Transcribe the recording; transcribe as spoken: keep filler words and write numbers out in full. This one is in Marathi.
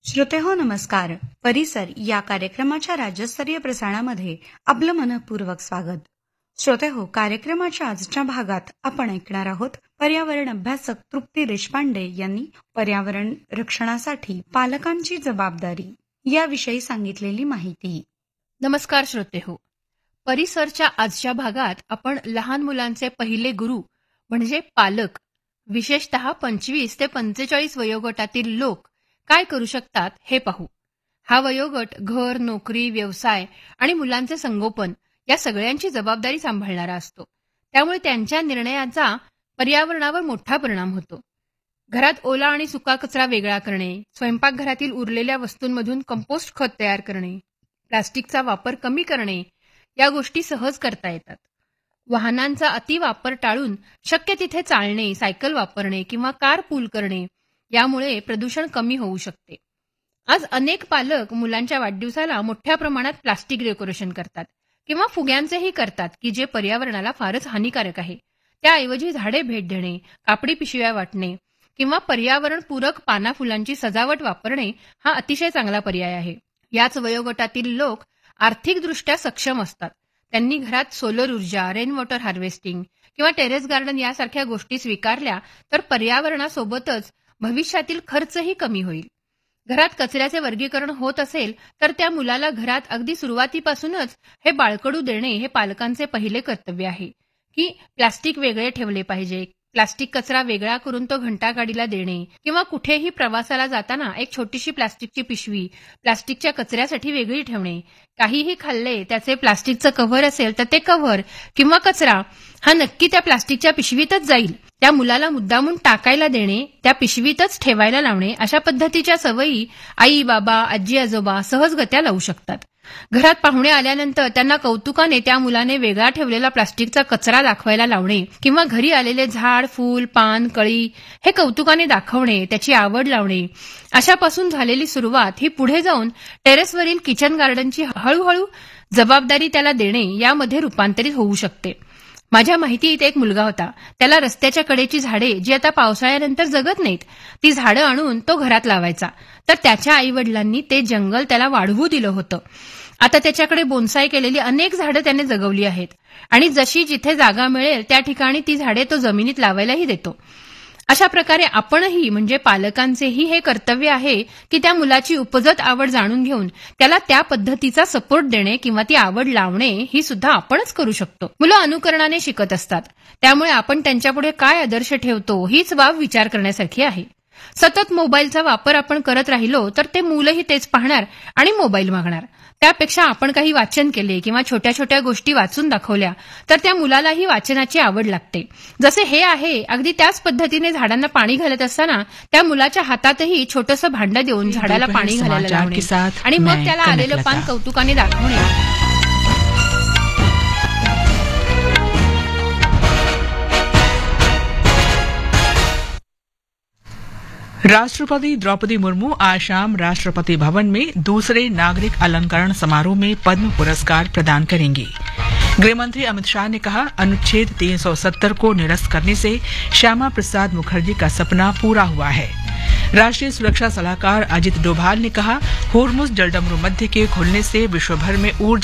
श्रोतेहो नमस्कार. परिसर या कार्यक्रमाच्या राज्यस्तरीय प्रसारणामध्ये आपलं मनःपूर्वक स्वागत. श्रोतेहो, कार्यक्रमाच्या आजच्या भागात आपण ऐकणार आहोत पर्यावरण अभ्यासक तृप्ती देशपांडे यांनी पर्यावरण रक्षणासाठी पालकांची जबाबदारी याविषयी सांगितलेली माहिती. नमस्कार श्रोतेहो. परिसरच्या आजच्या भागात आपण लहान मुलांचे पहिले गुरु म्हणजे पालक, विशेषतः पंचवीस ते पंचेचाळीस वयोगटातील लोक काय करू शकतात हे पाहू. हा वयोगट घर, नोकरी, व्यवसाय आणि मुलांचे संगोपन या सगळ्यांची जबाबदारी सांभाळणारा असतो. त्यामुळे त्यांच्या निर्णयाचा पर्यावरणावर मोठा परिणाम होतो. घरात ओला आणि सुका कचरा वेगळा करणे, स्वयंपाकघरातील उरलेल्या वस्तूंमधून कंपोस्ट खत तयार करणे, प्लास्टिकचा वापर कमी करणे या गोष्टी सहज करता येतात. वाहनांचा अतिवापर टाळून शक्य तिथे चालणे, सायकल वापरणे किंवा कार पूल करणे यामुळे प्रदूषण कमी होऊ शकते. आज अनेक पालक मुलांच्या वाढदिवसाला मोठ्या प्रमाणात प्लास्टिक डेकोरेशन करतात किंवा फुग्यांचेही करतात की जे पर्यावरणाला फारच हानिकारक आहे. त्याऐवजी झाडे भेट देणे, कापडी पिशव्या वाटणे किंवा पर्यावरणपूरक पाना फुलांची सजावट वापरणे हा अतिशय चांगला पर्याय आहे. याच वयोगटातील लोक आर्थिकदृष्ट्या सक्षम असतात. त्यांनी घरात सोलर ऊर्जा, रेन वॉटर हार्वेस्टिंग किंवा टेरेस गार्डन यासारख्या गोष्टी स्वीकारल्या तर पर्यावरणासोबतच भविष्यातील खर्चही कमी होईल. घरात कचऱ्याचे वर्गीकरण होत असेल तर त्या मुलाला घरात अगदी सुरुवातीपासूनच हे बाळकडू देणे हे पालकांचे पहिले कर्तव्य आहे की प्लास्टिक वेगळे ठेवले पाहिजे, प्लास्टिक कचरा वेगळा करून तो घंटागाडीला देणे किंवा कुठेही प्रवासाला जाताना एक छोटीशी प्लास्टिकची पिशवी प्लास्टिकच्या कचऱ्यासाठी वेगळी ठेवणे. काहीही खाल्ले त्याचे प्लास्टिकचं कव्हर असेल तर ते कव्हर किंवा कचरा हा नक्की त्या प्लास्टिकच्या पिशवीतच जाईल. त्या मुलाला मुद्दामून टाकायला देणे, त्या पिशवीतच ठेवायला लावणे अशा पद्धतीच्या सवयी आई बाबा, आजी आजोबा सहजगत्या लावू शकतात. घरात पाहुणे आल्यानंतर त्यांना कौतुकाने त्या मुलाने वेगळा ठेवलेला प्लास्टिकचा कचरा दाखवायला लावणे किंवा घरी आलेले झाड, फूल, पान, कळी हे कौतुकाने दाखवणे, त्याची आवड लावणे अशापासून झालेली सुरुवात ही पुढे जाऊन टेरेसवरील किचन गार्डनची हळूहळू जबाबदारी त्याला देणे यामध्ये रूपांतरित होऊ शकते. माझ्या माहितीत एक मुलगा होता. त्याला रस्त्याच्या कडेची झाडे जी आता पावसाळ्यानंतर जगत नाहीत ती झाडं आणून तो घरात लावायचा. तर त्याच्या आईवडिलांनी ते जंगल त्याला वाढवू दिलं होतं. आता त्याच्याकडे बोन्साय केलेली अनेक झाडं त्याने जगवली आहेत आणि जशी जिथे जागा मिळेल त्या ठिकाणी ती झाडे तो जमिनीत लावायलाही देतो. अशा प्रकारे आपणही म्हणजे पालकांचेही हे कर्तव्य आहे की त्या मुलाची उपजत आवड जाणून घेऊन त्याला त्या पद्धतीचा सपोर्ट देणे किंवा ती आवड लावणे ही सुद्धा आपणच करू शकतो. मुलं अनुकरणाने शिकत असतात. त्यामुळे आपण त्यांच्यापुढे काय आदर्श ठेवतो हीच बाब विचार करण्यासारखी आहे. सतत मोबाईलचा वापर आपण करत राहिलो तर ते मुलंही तेच पाहणार आणि मोबाईल मागणार. त्यापेक्षा आपण काही वाचन केले किंवा छोट्या छोट्या गोष्टी वाचून दाखवल्या तर त्या मुलालाही वाचनाची आवड लागते. जसे हे आहे अगदी त्याच पद्धतीने झाडांना पाणी घालत असताना त्या मुलाच्या हातातही छोटंसं भांडं देऊन झाडाला पाणी घालायला लावणे आणि मग त्याला आलेलं पान कौतुकाने दाखवणे. राष्ट्रपति द्रौपदी मुर्मू आज शाम राष्ट्रपति भवन में दूसरे नागरिक अलंकरण समारोह में पद्म पुरस्कार प्रदान करेंगी. गृहमंत्री अमित शाह ने कहा, अनुच्छेद तीन सौ सत्तर को निरस्त करने से श्यामा प्रसाद मुखर्जी का सपना पूरा हुआ है. राष्ट्रीय सुरक्षा सलाहकार अजित डोभाल ने कहा, होर्मुज जलडमरू मध्य के खुलने से विश्वभर में ऊर्जा